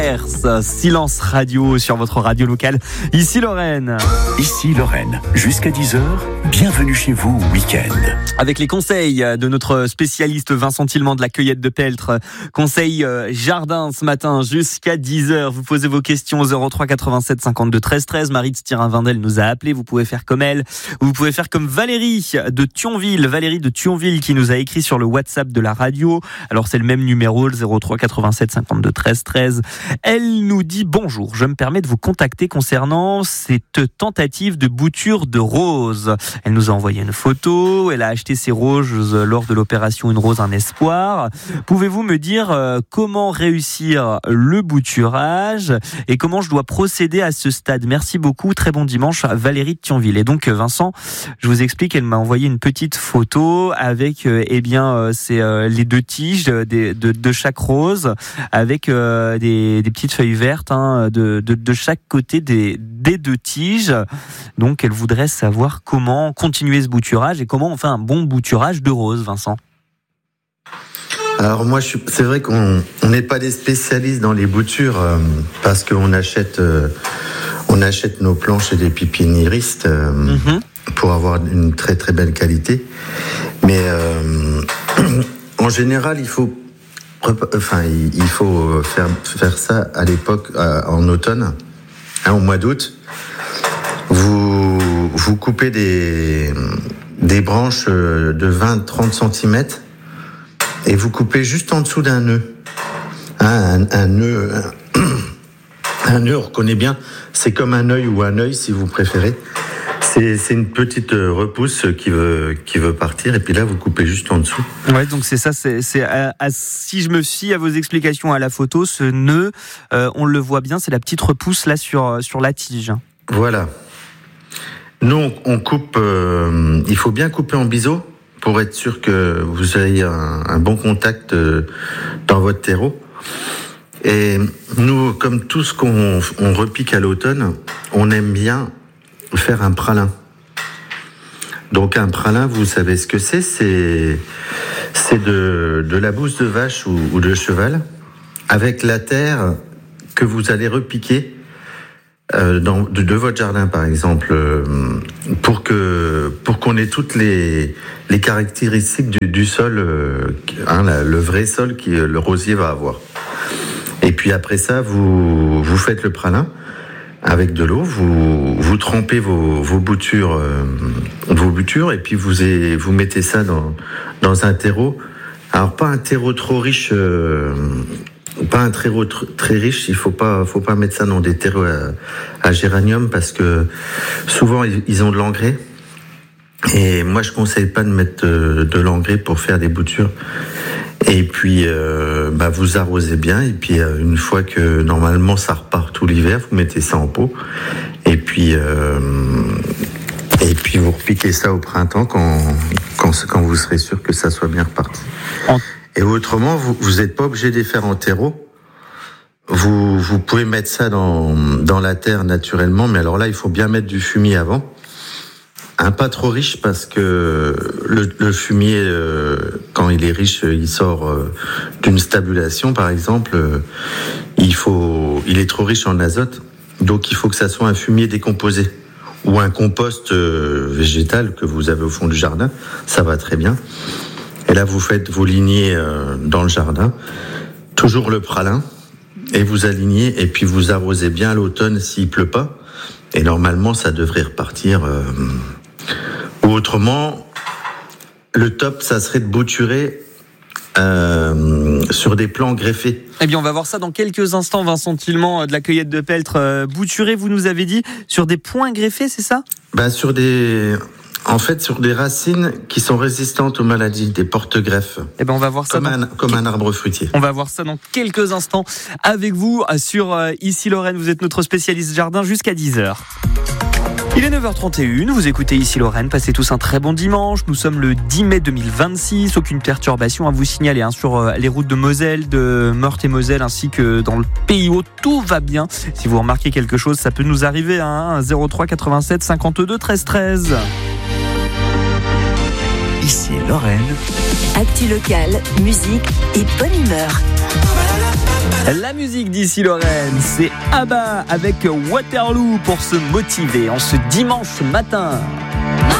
Silence radio sur votre radio locale. Ici Lorraine. Ici Lorraine, jusqu'à 10h, bienvenue chez vous week-end. Avec les conseils de notre spécialiste Vincent Tillement de la cueillette de Peltre. Conseil jardin ce matin jusqu'à 10h. Vous posez vos questions 03 87 52 13 13. Marie de Stirin-Vindel nous a appelé. Vous pouvez faire comme elle. Vous pouvez faire comme Valérie de Thionville. Valérie de Thionville qui nous a écrit sur le WhatsApp de la radio. Alors c'est le même numéro, le 03 87 52 13 13. Elle nous dit bonjour, je me permets de vous contacter concernant cette tentative de bouture de roses. Elle nous a envoyé une photo, elle a acheté ses roses lors de l'opération Une rose, un espoir. Pouvez-vous me dire comment réussir le bouturage et comment je dois procéder à ce stade? Merci beaucoup, très bon dimanche, Valérie de Thionville. Et donc Vincent, je vous explique, elle m'a envoyé une petite photo avec c'est les deux tiges de chaque rose avec des petites feuilles vertes de chaque côté des deux tiges. Donc elle voudrait savoir comment continuer ce bouturage et comment on fait un bon bouturage de roses, Vincent. Alors moi, c'est vrai qu'on n'est pas des spécialistes dans les boutures parce qu'on achète nos planches chez des pépiniéristes pour avoir une très très belle qualité. Mais en général, il faut faire ça à l'époque, en automne, au mois d'août. Vous coupez des branches de 20-30 cm et vous coupez juste en dessous d'un nœud. Un nœud, on reconnaît bien, c'est comme un œil ou un œil si vous préférez. C'est une petite repousse qui veut partir et puis là vous coupez juste en dessous. Ouais, donc c'est ça. Si je me fie à vos explications à la photo, ce nœud, on le voit bien, c'est la petite repousse là sur la tige. Voilà. Nous on coupe. Il faut bien couper en biseau pour être sûr que vous ayez un bon contact dans votre terreau. Et nous, comme tout ce qu'on repique à l'automne, on aime bien faire un pralin. Donc un pralin, vous savez ce que c'est? C'est de la bouse de vache ou de cheval avec la terre que vous allez repiquer de votre jardin, par exemple, pour qu'on ait toutes les caractéristiques du sol, le vrai sol que le rosier va avoir. Et puis après ça, vous faites le pralin avec de l'eau, vous trempez vos boutures et puis vous mettez ça dans un terreau. Alors pas un terreau trop riche, pas un terreau très riche. Il faut pas mettre ça dans des terreaux à géranium parce que souvent ils ont de l'engrais. Et moi je conseille pas de mettre de l'engrais pour faire des boutures. Et puis, vous arrosez bien. Et puis, une fois que normalement ça repart tout l'hiver, vous mettez ça en pot. Et puis vous repiquez ça au printemps quand vous serez sûr que ça soit bien reparti. Et autrement, vous n'êtes pas obligé de les faire en terreau. Vous pouvez mettre ça dans la terre naturellement, mais alors là, il faut bien mettre du fumier avant. Pas trop riche parce que le fumier, quand il est riche, il sort d'une stabulation, par exemple. Il est trop riche en azote, donc il faut que ça soit un fumier décomposé ou un compost végétal que vous avez au fond du jardin. Ça va très bien. Et là, vous faites vos lignées dans le jardin, toujours le pralin, et vous alignez, et puis vous arrosez bien à l'automne s'il pleut pas. Et normalement, ça devrait repartir. Ou autrement, le top, ça serait de bouturer sur des plants greffés. Eh bien, on va voir ça dans quelques instants, Vincent Tillement de la cueillette de Peltre. Bouturer, vous nous avez dit, sur des points greffés, c'est ça? Sur des racines qui sont résistantes aux maladies, des porte-greffes. Eh ben, on va voir ça comme un arbre fruitier. On va voir ça dans quelques instants avec vous sur Ici Lorraine. Vous êtes notre spécialiste jardin jusqu'à 10h. Il est 9h31, vous écoutez Ici Lorraine, passez tous un très bon dimanche. Nous sommes le 10 mai 2026, aucune perturbation à vous signaler sur les routes de Moselle, de Meurthe et Moselle, ainsi que dans le Pays Haut, tout va bien. Si vous remarquez quelque chose, ça peut nous arriver, 03 87 52 13 13. Ici Lorraine. Actu locale, musique et bonne humeur. La musique d'ici Lorraine, c'est ABBA avec Waterloo pour se motiver en ce dimanche matin.